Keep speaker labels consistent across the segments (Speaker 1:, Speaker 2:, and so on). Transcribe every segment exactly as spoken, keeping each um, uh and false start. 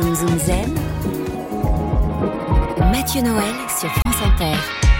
Speaker 1: Zoom Zoom Zen. Mathieu Noël sur France Inter.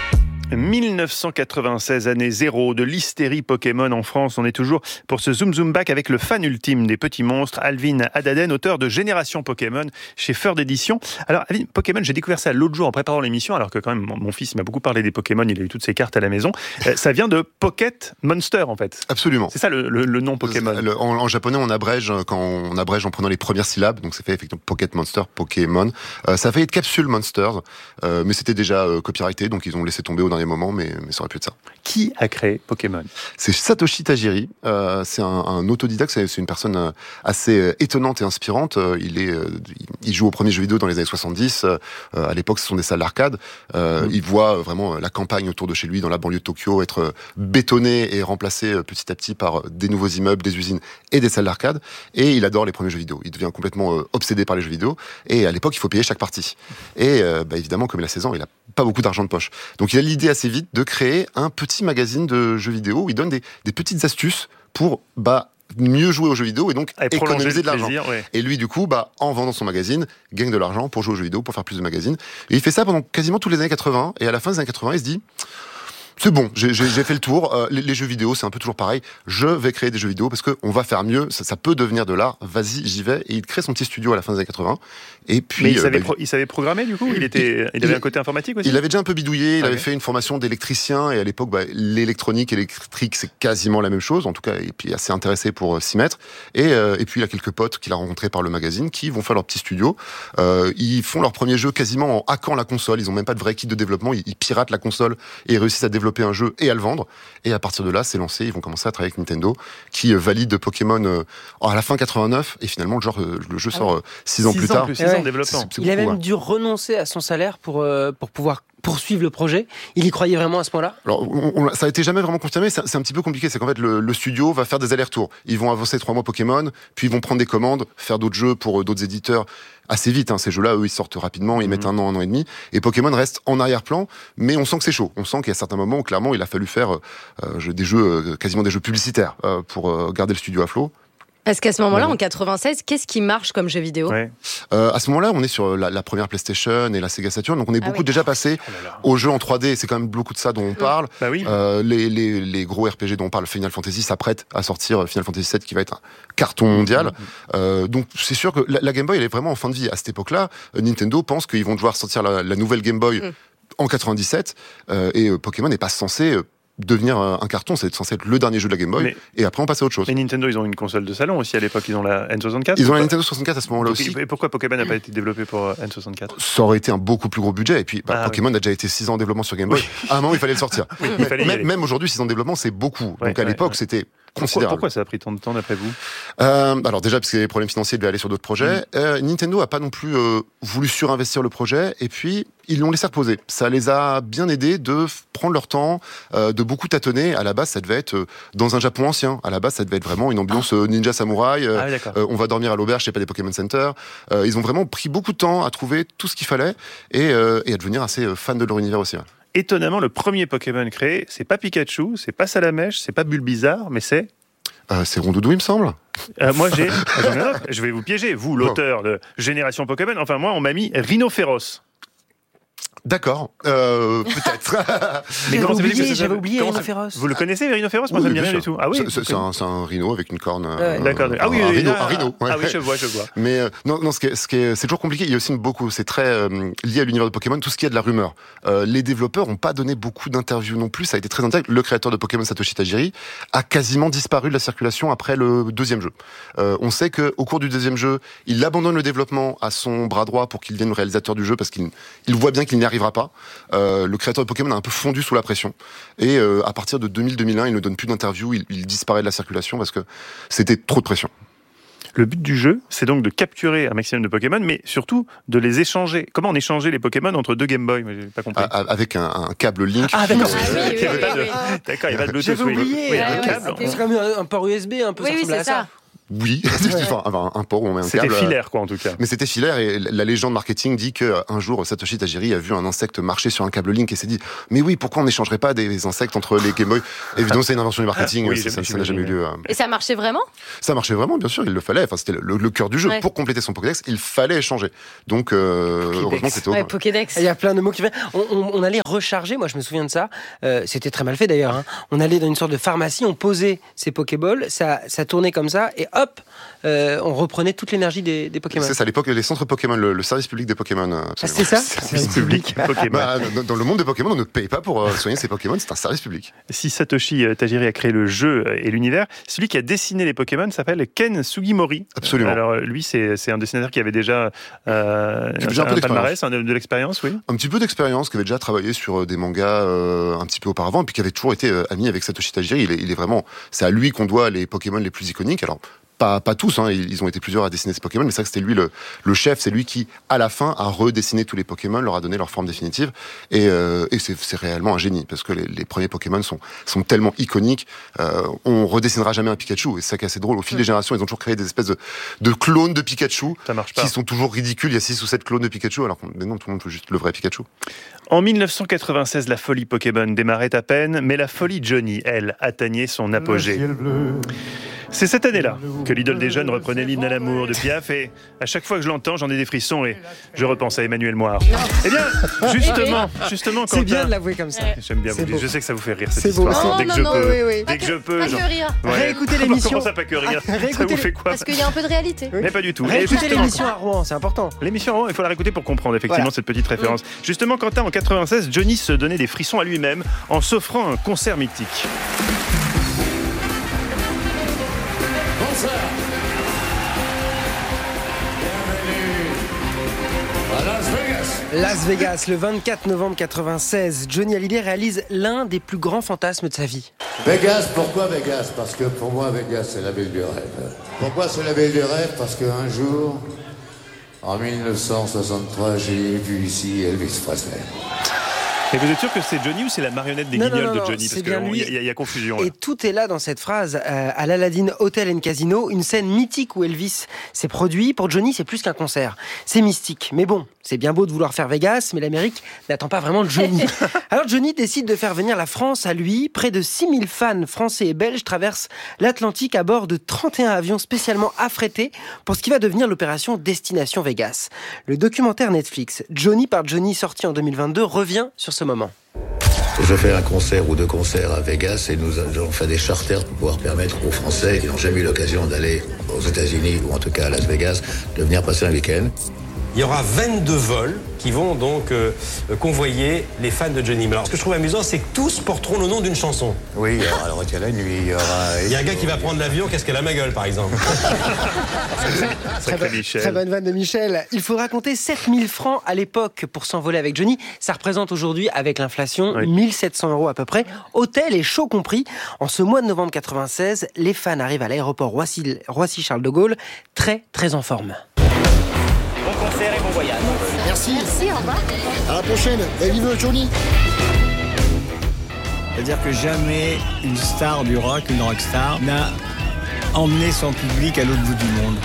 Speaker 2: dix-neuf cent quatre-vingt-seize, année zéro de l'hystérie Pokémon en France. On est toujours pour ce Zoom Zoom Back avec le fan ultime des petits monstres, Alvin Adaden, auteur de Génération Pokémon chez Ferd Éditions. Alors, Alvin, Pokémon, j'ai découvert ça l'autre jour en préparant l'émission, alors que quand même, mon fils m'a beaucoup parlé des Pokémon, il a eu toutes ses cartes à la maison. Ça vient de Pocket Monster, en fait.
Speaker 3: Absolument.
Speaker 2: C'est ça le, le, le nom Pokémon.
Speaker 3: Le, en, en japonais, on abrège quand on abrège en prenant les premières syllabes, donc ça fait effectivement Pocket Monster, Pokémon. Euh, ça a failli être Capsule Monsters, euh, mais c'était déjà euh, copyrighté, donc ils ont laissé tomber au dernier moment, mais, mais ça aurait pu être ça.
Speaker 2: Qui a créé Pokémon ?
Speaker 3: C'est Satoshi Tajiri. Euh, c'est un, un autodidacte. C'est, c'est une personne assez étonnante et inspirante. Il est, il joue au premier jeu vidéo dans les années soixante-dix. Euh, à l'époque, ce sont des salles d'arcade. Euh, mmh. Il voit vraiment la campagne autour de chez lui, dans la banlieue de Tokyo, être bétonnée et remplacée petit à petit par des nouveaux immeubles, des usines et des salles d'arcade. Et il adore les premiers jeux vidéo. Il devient complètement euh, obsédé par les jeux vidéo. Et à l'époque, il faut payer chaque partie. Et euh, bah, évidemment, comme il a seize ans, il a pas beaucoup d'argent de poche. Donc, il a l'idée assez vite de créer un petit magazine de jeux vidéo où il donne des, des petites astuces pour bah, mieux jouer aux jeux vidéo et donc et économiser de l'argent. Plaisir, ouais. Et lui, du coup, bah, en vendant son magazine, gagne de l'argent pour jouer aux jeux vidéo, pour faire plus de magazines. Et il fait ça pendant quasiment toutes les années quatre-vingts. Et à la fin des années quatre-vingts, il se dit... C'est bon, j'ai, j'ai, j'ai fait le tour. Euh, les, les jeux vidéo, c'est un peu toujours pareil. Je vais créer des jeux vidéo parce que on va faire mieux. Ça, ça peut devenir de l'art. Vas-y, j'y vais. Et il crée son petit studio à la fin des années quatre-vingts. Et puis,
Speaker 2: mais il savait,
Speaker 3: euh, bah,
Speaker 2: pro- il savait programmer du coup. Il était, il, il avait il, un côté informatique aussi.
Speaker 3: Il avait déjà un peu bidouillé. Il
Speaker 2: ah
Speaker 3: avait
Speaker 2: ouais.
Speaker 3: fait une formation d'électricien. Et à l'époque, bah, l'électronique et l'électrique, c'est quasiment la même chose. En tout cas, et puis assez intéressé pour euh, s'y mettre. Et, euh, et puis il a quelques potes qu'il a rencontrés par le magazine qui vont faire leur petit studio. Euh, ils font leur premier jeu quasiment en hackant la console. Ils ont même pas de vrai kit de développement. Ils, ils piratent la console et ils réussissent à développer un jeu et à le vendre. Et à partir de là, c'est lancé. Ils vont commencer à travailler avec Nintendo, qui valide Pokémon euh, à la fin quatre-vingt-neuf. Et finalement, le, genre, euh, le jeu sort euh, six ans
Speaker 2: six
Speaker 3: plus
Speaker 2: ans
Speaker 3: tard.
Speaker 2: Plus, six ans de développement.
Speaker 4: C'est, c'est il beaucoup, a même ouais. dû renoncer à son salaire pour euh, pour pouvoir poursuivre le projet. Il y croyait vraiment à ce point-là ?
Speaker 3: Alors, on, on, ça a été jamais vraiment confirmé. C'est, c'est un petit peu compliqué. C'est qu'en fait, le, le studio va faire des allers-retours. Ils vont avancer trois mois Pokémon, puis ils vont prendre des commandes, faire d'autres jeux pour euh, d'autres éditeurs. Assez vite, hein, ces jeux-là, eux, ils sortent rapidement, ils mmh. mettent un an, un an et demi. Et Pokémon reste en arrière-plan, mais on sent que c'est chaud. On sent qu'il y a certains moments où, clairement, il a fallu faire euh, des jeux, euh, quasiment des jeux publicitaires euh, pour euh, garder le studio à flot.
Speaker 5: Parce qu'à ce moment-là, en quatre-vingt-seize, qu'est-ce qui marche comme jeu vidéo ?
Speaker 2: ouais.
Speaker 3: euh, À ce moment-là, on est sur la, la première PlayStation et la Sega Saturn, donc on est beaucoup ah oui. déjà passé oh là là. aux jeux en trois D. C'est quand même beaucoup de ça dont on parle.
Speaker 2: Bah oui.
Speaker 3: euh, les, les, les gros R P G dont on parle, Final Fantasy s'apprête à sortir Final Fantasy sept qui va être un carton mondial. Mmh. Euh, donc c'est sûr que la, la Game Boy, elle est vraiment en fin de vie. À cette époque-là, Nintendo pense qu'ils vont devoir sortir la, la nouvelle Game Boy mmh. en quatre-vingt-dix-sept euh, et euh, Pokémon n'est pas censé... Euh, devenir un carton, c'est censé être le dernier jeu de la Game Boy, mais, et après on passe à autre chose.
Speaker 2: Mais Nintendo, ils ont une console de salon aussi à l'époque, ils ont la N soixante-quatre.
Speaker 3: Ils ont la Nintendo soixante-quatre à ce moment-là
Speaker 2: donc,
Speaker 3: aussi.
Speaker 2: Et pourquoi Pokémon n'a pas été développé pour N soixante-quatre ?
Speaker 3: Ça aurait été un beaucoup plus gros budget, et puis bah, ah, Pokémon oui. a déjà été six ans en développement sur Game Boy. Oui. À un moment, il fallait le sortir. Oui, il fallait même, même aujourd'hui, six ans de développement, c'est beaucoup.
Speaker 2: Ouais,
Speaker 3: donc à
Speaker 2: ouais,
Speaker 3: l'époque,
Speaker 2: ouais.
Speaker 3: c'était
Speaker 2: Pourquoi, pourquoi ça a pris tant de temps d'après vous ?
Speaker 3: euh, Alors déjà parce qu'il y avait des problèmes financiers, il devait aller sur d'autres projets. Mmh. Euh, Nintendo a pas non plus euh, voulu surinvestir le projet et puis ils l'ont laissé reposer. Ça les a bien aidés de prendre leur temps, euh, de beaucoup tâtonner. À la base, ça devait être euh, dans un Japon ancien. À la base, ça devait être vraiment une ambiance euh, ninja samouraï. Euh, ah, euh, on va dormir à l'auberge, c'est pas des Pokémon Center. Euh, ils ont vraiment pris beaucoup de temps à trouver tout ce qu'il fallait et, euh, et à devenir assez euh, fans de leur univers aussi. Ouais.
Speaker 2: Étonnamment, le premier Pokémon créé, c'est pas Pikachu, c'est pas Salamèche, c'est pas Bulbizarre, mais c'est...
Speaker 3: Euh, c'est Rondoudou, il me semble.
Speaker 2: Euh, moi, j'ai... Je vais vous piéger, vous, l'auteur de Génération Pokémon. Enfin, moi, on m'a mis Rhinophéros.
Speaker 3: D'accord, euh, peut-être.
Speaker 4: Mais j'avais oublié, j'avais oublié Rhinophéros.
Speaker 2: Vous le connaissez, Rhinophéros ? Moi,
Speaker 3: oui,
Speaker 2: ça me dit rien
Speaker 3: sûr.
Speaker 2: du tout. Ah oui.
Speaker 3: C'est, c'est, un, c'est un rhino avec une corne.
Speaker 2: Ouais. Euh, D'accord. Ah oui,
Speaker 3: un,
Speaker 2: oui,
Speaker 3: rhino,
Speaker 2: là,
Speaker 3: un rhino. Ouais.
Speaker 2: Ah oui, je vois, je vois.
Speaker 3: Mais euh, non, non, ce qui est, ce qui est, c'est toujours compliqué. Il y a aussi beaucoup. C'est très euh, lié à l'univers de Pokémon. Tout ce qui est de la rumeur. Euh, les développeurs n'ont pas donné beaucoup d'interviews non plus. Ça a été très intéressant. Le créateur de Pokémon, Satoshi Tajiri, a quasiment disparu de la circulation après le deuxième jeu. Euh, on sait que au cours du deuxième jeu, il abandonne le développement à son bras droit pour qu'il devienne le réalisateur du jeu parce qu'il il voit bien qu'il n'y arrivera pas. Euh, le créateur de Pokémon a un peu fondu sous la pression et euh, à partir de deux mille deux mille un il ne donne plus d'interviews, il, il disparaît de la circulation parce que c'était trop de pression.
Speaker 2: Le but du jeu, c'est donc de capturer un maximum de Pokémon, mais surtout de les échanger. Comment on échangeait les Pokémon entre deux Game Boy ? J'ai pas compris.
Speaker 3: À, avec un, un câble Link.
Speaker 4: Ah d'accord.
Speaker 5: Ah, oui, oui, oui, oui, oui.
Speaker 2: D'accord, il y a pas de Bluetooth.
Speaker 4: J'avais oublié.
Speaker 2: Oui,
Speaker 4: Ah,
Speaker 2: un
Speaker 4: oui,
Speaker 2: câble.
Speaker 4: c'est comme un, un port U S B un peu.
Speaker 5: Oui,
Speaker 4: ça
Speaker 5: oui,
Speaker 4: ressemble
Speaker 5: c'est
Speaker 4: à
Speaker 5: ça.
Speaker 4: ça.
Speaker 3: oui, enfin, un, un port où on met un
Speaker 2: C'était
Speaker 3: câble.
Speaker 2: filaire, quoi, en tout cas.
Speaker 3: Mais c'était filaire, et la légende marketing dit qu'un jour, Satoshi Tajiri a vu un insecte marcher sur un câble Link et s'est dit « Mais oui, pourquoi on n'échangerait pas des insectes entre les Game Boy » Évidemment, c'est une invention du marketing,
Speaker 2: oui,
Speaker 3: ça, ça, ça n'a jamais eu lieu.
Speaker 5: Et ça marchait vraiment?
Speaker 3: Ça marchait vraiment, bien sûr, il le fallait. Enfin, c'était le, le cœur du jeu.
Speaker 5: Ouais.
Speaker 3: Pour compléter son Pokédex, il fallait échanger. Donc, euh, heureusement que c'était au...
Speaker 5: Ouais, Pokédex.
Speaker 4: Il y a plein de mots qui viennent. On, on, on allait recharger, moi je me souviens de ça. Euh, c'était très mal fait d'ailleurs. Hein. On allait dans une sorte de pharmacie, on posait ses Pokéballs, ça, ça tournait comme ça, et hop, euh, on reprenait toute l'énergie des, des Pokémon.
Speaker 3: C'est ça, à l'époque, les centres Pokémon, le, le service public des Pokémon.
Speaker 4: Ah, c'est ça?
Speaker 2: Service public Pokémon.
Speaker 3: Bah, dans, dans le monde des Pokémon, on ne paye pas pour euh, soigner ses Pokémon, c'est un service public.
Speaker 2: Si Satoshi Tajiri a créé le jeu et l'univers, celui qui a dessiné les Pokémon s'appelle Ken Sugimori.
Speaker 3: Absolument.
Speaker 2: Alors lui, c'est, c'est un dessinateur qui avait déjà, euh,
Speaker 3: Qui avait déjà un peu
Speaker 2: palmarès, un, de, de l'expérience, oui.
Speaker 3: Un petit peu d'expérience, qui avait déjà travaillé sur des mangas euh, un petit peu auparavant, et puis qui avait toujours été euh, ami avec Satoshi Tajiri. Il est, il est vraiment, c'est à lui qu'on doit les Pokémon les plus iconiques. Alors, Pas, pas tous, hein, ils ont été plusieurs à dessiner ces Pokémon, mais c'est vrai que c'était lui le, le chef, c'est lui qui, à la fin, a redessiné tous les Pokémon, leur a donné leur forme définitive, et, euh, et c'est, c'est réellement un génie, parce que les, les premiers Pokémon sont, sont tellement iconiques, euh, on redessinera jamais un Pikachu, et c'est ça qui est assez drôle, au fil des générations, ils ont toujours créé des espèces de, de clones de Pikachu,
Speaker 2: Ça marche pas.
Speaker 3: qui sont toujours ridicules, il y a six ou sept clones de Pikachu, alors que mais non, tout le monde veut juste le vrai Pikachu.
Speaker 2: En dix-neuf cent quatre-vingt-seize, la folie Pokémon démarrait à peine, mais la folie Johnny, elle, atteignait son apogée. C'est cette année-là que l'idole des jeunes reprenait l'hymne à l'amour de Piaf, et à chaque fois que je l'entends, j'en ai des frissons et je repense à Emmanuel Moir. Eh bien, justement, justement,
Speaker 4: C'est bien
Speaker 2: Quentin,
Speaker 4: de l'avouer comme ça.
Speaker 2: j'aime bien
Speaker 4: C'est
Speaker 2: vous le dire,
Speaker 4: beau.
Speaker 2: je sais que ça vous fait rire cette
Speaker 4: C'est beau,
Speaker 2: histoire.
Speaker 4: c'est-
Speaker 2: Dès que
Speaker 5: Non,
Speaker 2: je
Speaker 5: non,
Speaker 2: peux,
Speaker 5: oui, oui.
Speaker 2: dès que je peux,
Speaker 5: Pas
Speaker 2: j'en-
Speaker 5: que rire.
Speaker 2: Ouais.
Speaker 4: Réécoutez
Speaker 2: Comment-
Speaker 4: l'émission.
Speaker 2: Comment ça, pas que rire? Ça
Speaker 4: Réécoutez
Speaker 2: vous
Speaker 4: les-
Speaker 2: fait quoi?
Speaker 5: Parce qu'il y a un peu de réalité.
Speaker 2: Mais pas du tout. Et
Speaker 4: Réécoutez
Speaker 2: justement,
Speaker 4: l'émission à Rouen, c'est important.
Speaker 2: L'émission, il faut la réécouter pour comprendre effectivement
Speaker 4: Voilà.
Speaker 2: cette petite référence. Justement, Quentin, en quatre-vingt-seize, Johnny se donnait des frissons à lui-même en s'offrant un concert mythique.
Speaker 6: Bonsoir. Bienvenue à Las Vegas.
Speaker 4: Las Vegas, le vingt-quatre novembre quatre-vingt-seize, Johnny Hallyday réalise l'un des plus grands fantasmes de sa vie.
Speaker 6: Vegas, pourquoi Vegas? Parce que pour moi, Vegas, c'est la ville du rêve. Pourquoi c'est la ville du rêve? Parce qu'un jour, en dix-neuf cent soixante-trois, j'ai vu ici Elvis Presley.
Speaker 2: Et vous êtes sûr que c'est Johnny ou c'est la marionnette des
Speaker 4: Non, non,
Speaker 2: guignols
Speaker 4: non,
Speaker 2: de
Speaker 4: non,
Speaker 2: Johnny?
Speaker 4: c'est
Speaker 2: Parce
Speaker 4: bien lui.
Speaker 2: qu'il y, y a confusion. Là.
Speaker 4: Et tout est là dans cette phrase. Euh, à l'Aladdin Hotel and Casino, une scène mythique où Elvis s'est produit. Pour Johnny, c'est plus qu'un concert. C'est mystique. Mais bon, c'est bien beau de vouloir faire Vegas, mais l'Amérique n'attend pas vraiment Johnny. Alors Johnny décide de faire venir la France à lui. Près de six mille fans français et belges traversent l'Atlantique à bord de trente et un avions spécialement affrétés pour ce qui va devenir l'opération Destination Vegas. Le documentaire Netflix Johnny par Johnny, sorti en deux mille vingt-deux, revient sur ce moment.
Speaker 7: Je fais un concert ou deux concerts à Vegas et nous avons fait des charters pour pouvoir permettre aux Français qui n'ont jamais eu l'occasion d'aller aux États-Unis ou en tout cas à Las Vegas de venir passer un week-end.
Speaker 8: Il y aura vingt-deux vols qui vont donc euh, convoyer les fans de Johnny. Mais alors, ce que je trouve amusant, c'est que tous porteront le nom d'une chanson.
Speaker 7: Oui, il y aura Le Retiens la nuit, il y aura...
Speaker 8: Il y a un gars qui va prendre l'avion, qu'est-ce qu'elle a ma gueule, par exemple.
Speaker 2: Sacré Michel.
Speaker 4: Très bonne vanne de Michel. Il faudra compter sept mille francs à l'époque pour s'envoler avec Johnny. Ça représente aujourd'hui, avec l'inflation,
Speaker 2: Oui.
Speaker 4: mille sept cents euros à peu près. Hôtel et show compris. En ce mois de novembre quatre-vingt-seize, les fans arrivent à l'aéroport Roissy, Roissy-Charles de Gaulle, très très en forme.
Speaker 9: Bon concert et bon voyage.
Speaker 10: Merci.
Speaker 5: Merci, au revoir.
Speaker 10: À la prochaine. Et vive Johnny.
Speaker 9: C'est-à-dire que jamais une star du rock, une rockstar, n'a emmené son public à l'autre bout du monde.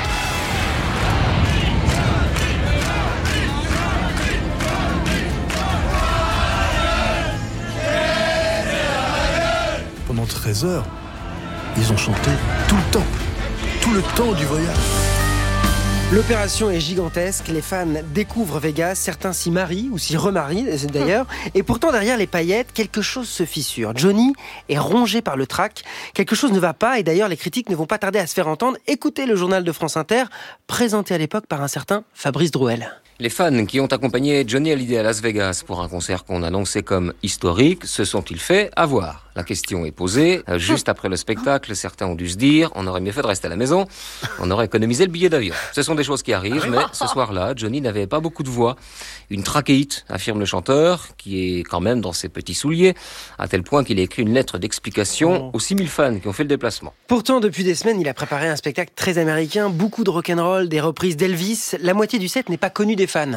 Speaker 10: Pendant treize heures, ils ont chanté tout le temps. Tout le temps du voyage.
Speaker 4: L'opération est gigantesque, les fans découvrent Vegas, certains s'y marient ou s'y remarient d'ailleurs, et pourtant derrière les paillettes, quelque chose se fissure. Johnny est rongé par le trac, quelque chose ne va pas et d'ailleurs les critiques ne vont pas tarder à se faire entendre. Écoutez le journal de France Inter, présenté à l'époque par un certain Fabrice Drouel.
Speaker 11: Les fans qui ont accompagné Johnny Hallyday à Las Vegas pour un concert qu'on annonçait comme historique se sont-ils fait avoir? La question est posée. Euh, juste après le spectacle, certains ont dû se dire on aurait mieux fait de rester à la maison, on aurait économisé le billet d'avion. Ce sont des choses qui arrivent, mais ce soir-là, Johnny n'avait pas beaucoup de voix. Une trachéite, affirme le chanteur, qui est quand même dans ses petits souliers, à tel point qu'il a écrit une lettre d'explication aux six mille fans qui ont fait le déplacement.
Speaker 4: Pourtant, depuis des semaines, il a préparé un spectacle très américain, beaucoup de rock'n'roll, des reprises d'Elvis. La moitié du set n'est pas connue des fans.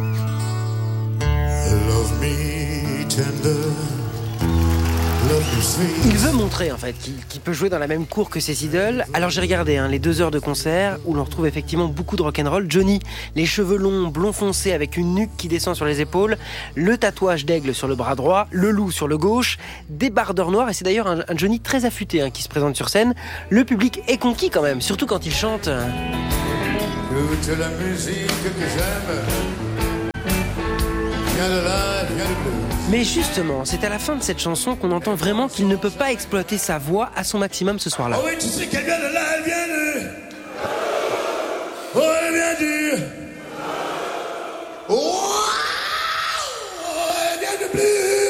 Speaker 6: Love me tender, love me
Speaker 4: Il veut montrer en fait qu'il, qu'il peut jouer dans la même cour que ses idoles. Alors j'ai regardé hein, les deux heures de concert où l'on retrouve effectivement beaucoup de rock'n'roll. Johnny, les cheveux longs, blond foncé avec une nuque qui descend sur les épaules, le tatouage d'aigle sur le bras droit, le loup sur le gauche, des bardeurs noirs et c'est d'ailleurs un, un Johnny très affûté hein, qui se présente sur scène. Le public est conquis quand même, surtout quand il chante.
Speaker 6: Toute la musique que j'aime vient de là, vient du blues.
Speaker 4: Mais justement, c'est à la fin de cette chanson qu'on entend vraiment qu'il ne peut pas exploiter sa voix à son maximum ce soir-là.
Speaker 6: Oh oui, tu sais qu'elle vient de là, elle vient de... Oh, elle vient du... Oh, elle vient de blues.